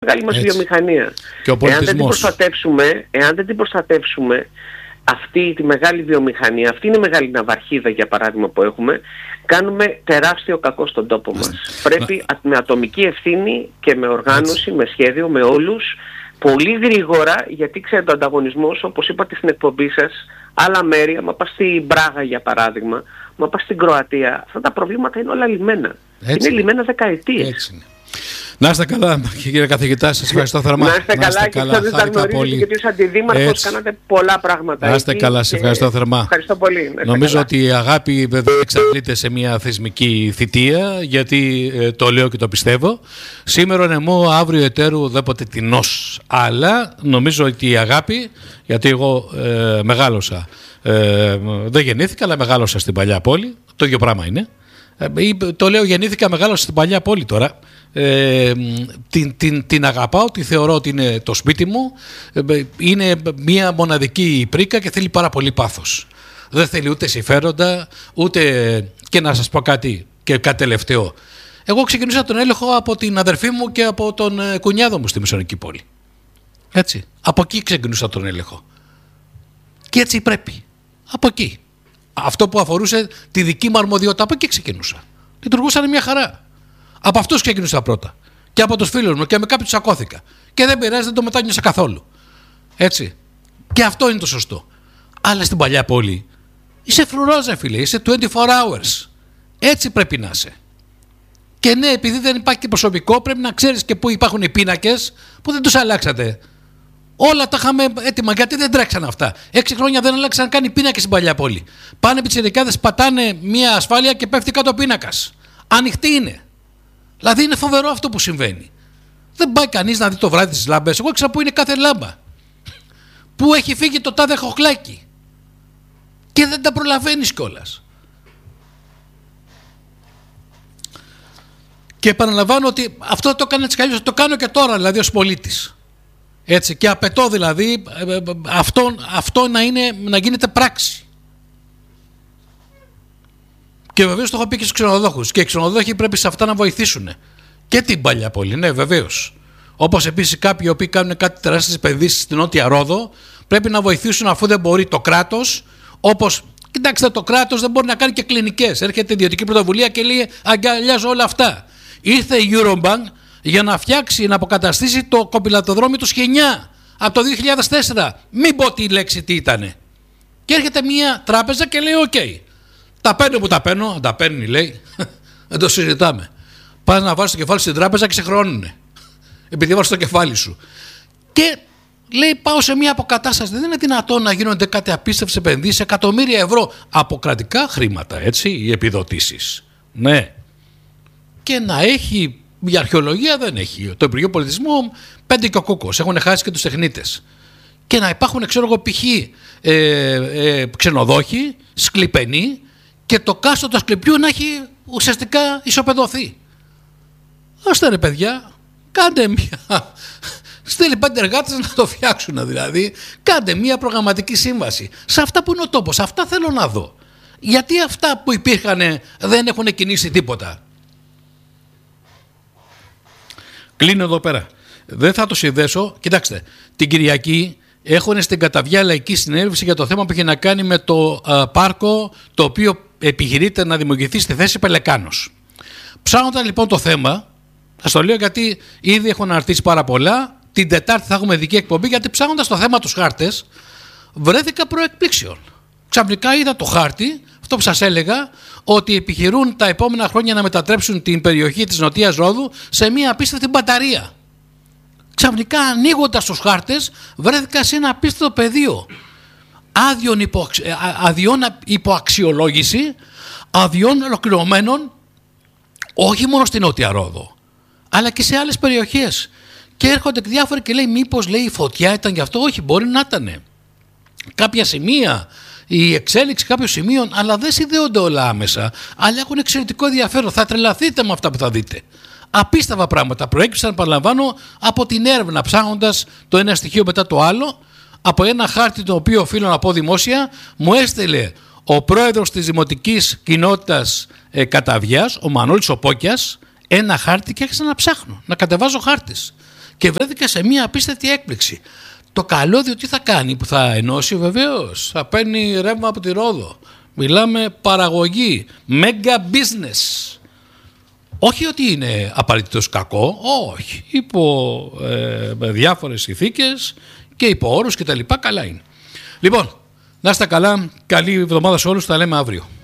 μεγάλη μας βιομηχανία. Και ο πολιτισμός. Εάν δεν την προστατεύσουμε, αυτή τη μεγάλη βιομηχανία, αυτή είναι η μεγάλη ναυαρχίδα για παράδειγμα που έχουμε, κάνουμε τεράστιο κακό στον τόπο μας. Πρέπει με ατομική ευθύνη και με οργάνωση, με σχέδιο, με όλους, πολύ γρήγορα, γιατί ξέρετε ο ανταγωνισμός, όπως είπατε στην εκπομπή σας, άλλα μέρη, άμα πας στην Πράγα για παράδειγμα, άμα πας στην Κροατία, αυτά τα προβλήματα είναι όλα λυμμένα. Είναι λυμμένα δεκαετίες. Έτσι είναι. Να είστε καλά, κύριε καθηγητά, σας ευχαριστώ θερμά. Να είστε καλά και εσείς τα γνωρίζετε, γιατί ως αντιδήμαρχος κάνατε πολλά πράγματα. Να είστε καλά, σας ευχαριστώ θερμά. Ευχαριστώ πολύ. Νομίζω ότι η αγάπη βέβαια εξαρτάται σε μια θεσμική θητεία, γιατί το λέω και το πιστεύω. Σήμερα νεμό, αύριο εταίρου, δέποτε τεινός. Αλλά νομίζω ότι η αγάπη, γιατί εγώ μεγάλωσα, δεν γεννήθηκα, αλλά μεγάλωσα στην παλιά πόλη, το ίδιο πράγμα είναι. Το λέω γεννήθηκα, μεγάλωσα στην παλιά πόλη τώρα. Την αγαπάω, τη θεωρώ ότι είναι το σπίτι μου, είναι μια μοναδική πρίκα και θέλει πάρα πολύ πάθος. Δεν θέλει ούτε συμφέροντα, ούτε, και να σας πω κάτι και κάτι τελευταίο, εγώ ξεκινούσα τον έλεγχο από την αδερφή μου και από τον κουνιάδο μου στη Μεσονική πόλη. Έτσι, από εκεί ξεκινούσα τον έλεγχο και έτσι πρέπει, από εκεί. Αυτό που αφορούσε τη δική μου αρμοδιότητα, από εκεί ξεκινούσα. Λειτουργούσαν μια χαρά. Από αυτούς ξεκινούσα πρώτα. Και από τους φίλους μου και με κάποιους τσακώθηκα. Και δεν πειράζει, δεν το μετάνιωσα καθόλου. Έτσι. Και αυτό είναι το σωστό. Αλλά στην παλιά πόλη είσαι φρουρός, φίλε. Είσαι 24 hours. Έτσι πρέπει να είσαι. Και ναι, επειδή δεν υπάρχει και προσωπικό, πρέπει να ξέρεις και πού υπάρχουν οι πίνακες που δεν τους αλλάξατε. Όλα τα είχαμε έτοιμα. Γιατί δεν τρέξαν αυτά. 6 χρόνια δεν αλλάξαν καν οι πίνακες στην παλιά πόλη. Πάνε πιτσιρικάδες, πατάνε μια ασφάλεια και πέφτει κάτω ο πίνακας. Ανοιχτή είναι. Δηλαδή είναι φοβερό αυτό που συμβαίνει. Δεν πάει κανείς να δει το βράδυ τις λάμπες. Εγώ ξέρω που είναι κάθε λάμπα. Πού έχει φύγει το τάδε χοχλάκι. Και δεν τα προλαβαίνεις κιόλας. Και επαναλαμβάνω ότι αυτό το έκανε έτσι κι αλλιώς, το κάνω και τώρα δηλαδή ως πολίτης. Έτσι, και απαιτώ δηλαδή αυτό να γίνεται πράξη. Και βεβαίως το έχω πει και στους ξενοδόχους. Και οι ξενοδόχοι πρέπει σε αυτά να βοηθήσουν. Και την παλιά πόλη, ναι, βεβαίως. Όπως επίσης κάποιοι οι οποίοι κάνουν κάτι τεράστιες επενδύσεις στην Νότια Ρόδο, πρέπει να βοηθήσουν αφού δεν μπορεί το κράτος. Όπως, κοιτάξτε, το κράτος δεν μπορεί να κάνει και κλινικές. Έρχεται η ιδιωτική πρωτοβουλία και λέει αγκαλιάζω όλα αυτά. Ήρθε η Eurobank για να φτιάξει, να αποκαταστήσει το κοπηλατοδρόμιο του Σχοινιά από το 2004. Μην πω τη λέξη τι ήτανε. Και έρχεται μια τράπεζα και λέει: OK. Τα παίρνω που τα παίρνω, τα παίρνει λέει, δεν το συζητάμε. Πας να βάλεις το κεφάλι στην τράπεζα και σε χρώνουνε. Επειδή βάλεις το κεφάλι σου. Και λέει: πάω σε μια αποκατάσταση. Δεν είναι δυνατόν να γίνονται κάτι απίστευτες επενδύσεις, εκατομμύρια ευρώ από κρατικά χρήματα, έτσι, οι επιδοτήσεις. Ναι. Και να έχει, η αρχαιολογία δεν έχει. Το Υπουργείο Πολιτισμού, 5 και ο κούκος, έχουν χάσει και τους τεχνίτες. Και να υπάρχουν, ξέρω εγώ, π.χ. Ξενοδόχοι, σκλιπενοί, και το κάστρο του Ασκληπιού να έχει ουσιαστικά ισοπεδωθεί. Άστε ρε παιδιά, κάντε μια... Στείλει 5 εργάτες να το φτιάξουν δηλαδή. Κάντε μια προγραμματική σύμβαση. Σε αυτά που είναι ο τόπος, αυτά θέλω να δω. Γιατί αυτά που υπήρχαν δεν έχουν κινήσει τίποτα. Κλείνω εδώ πέρα. Δεν θα το συνδέσω. Κοιτάξτε, την Κυριακή έχουν στην Καταβιά λαϊκή συνέλευση για το θέμα που έχει να κάνει με το πάρκο το οποίο επιχειρείται να δημιουργηθεί στη θέση Πελεκάνος. Ψάχνονταν λοιπόν το θέμα, θα το λέω γιατί ήδη έχουν αναρτήσει πάρα πολλά, την Τετάρτη θα έχουμε ειδική εκπομπή, γιατί ψάχνοντας το θέμα τους χάρτες βρέθηκα προεκπλήξεων. Ξαφνικά είδα το χάρτη, αυτό που σας έλεγα, ότι επιχειρούν τα επόμενα χρόνια να μετατρέψουν την περιοχή της Νοτίας Ρόδου σε μια απίστευτη μπαταρία. Ξαφνικά ανοίγοντας τους χάρτες βρέθηκα σε ένα απίστευτο πεδίο αδειών υποαξιολόγηση, αδειών ολοκληρωμένων, όχι μόνο στην Νότια Ρόδο, αλλά και σε άλλες περιοχές. Και έρχονται διάφοροι και λέει μήπως λέει η φωτιά ήταν γι' αυτό. Όχι, μπορεί να ήταν κάποια σημεία, η εξέλιξη κάποιων σημείων, αλλά δεν συνδέονται όλα άμεσα, αλλά έχουν εξαιρετικό ενδιαφέρον. Θα τρελαθείτε με αυτά που θα δείτε. Απίστευτα πράγματα προέκυψαν, παραλαμβάνω, από την έρευνα, ψάχνοντας το ένα στοιχείο μετά το άλλο, από ένα χάρτη το οποίο οφείλω να πω δημόσια, μου έστειλε ο πρόεδρος της Δημοτικής Κοινότητας Καταβιάς, ο Μανώλης Οπόκιας, ένα χάρτη και άρχισα να ψάχνω, να κατεβάζω χάρτες. και βρέθηκα σε μια απίστευτη έκπληξη. Το καλώδιο τι θα κάνει, που θα ενώσει βεβαίως, θα παίρνει ρεύμα από τη Ρόδο. Μιλάμε παραγωγή, mega business. Όχι ότι είναι απαραίτητος κακό, όχι. Υπό διάφορες συνθήκες και υπό όρους και τα λοιπά, καλά είναι. Λοιπόν, να είστε καλά, καλή εβδομάδα σε όλους, τα λέμε αύριο.